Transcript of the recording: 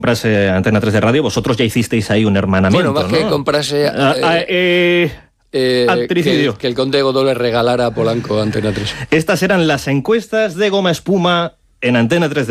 comprase Antena 3 de radio, vosotros ya hicisteis ahí un hermanamiento, bueno, más ¿no? que comprase... Atricidio. Que el conde de Godó le regalara a Polanco Antena 3. Estas eran las encuestas de Goma Espuma en Antena 3 de